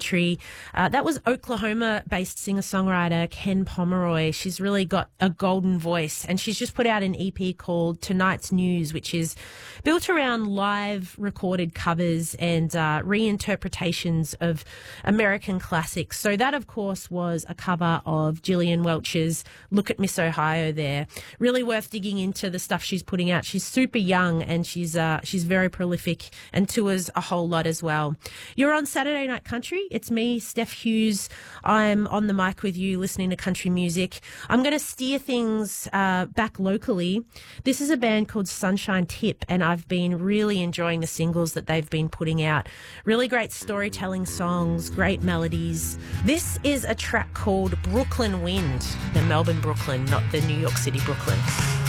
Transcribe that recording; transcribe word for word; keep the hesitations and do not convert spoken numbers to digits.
victory. Uh, that was Oklahoma-based singer-songwriter Ken Pomeroy. She's really got a golden voice, and she's just put out an E P called Tonight's News, which is built around live recorded covers and uh, reinterpretations of American classics. So that, of course, was a cover of Gillian Welch's Look at Miss Ohio there. Really worth digging into the stuff she's putting out. She's super young, and she's uh, she's very prolific and tours a whole lot as well. You're on Saturday Night Country. It's me, Steph Hughes. I'm on the mic with you listening to country music. I'm going to steer things uh, back locally. This is a band called Sunshine Tip, and I've been really enjoying the singles that they've been putting out. Really great storytelling songs, great melodies. This is a track called Brooklyn Wind, the Melbourne Brooklyn, not the New York City Brooklyn.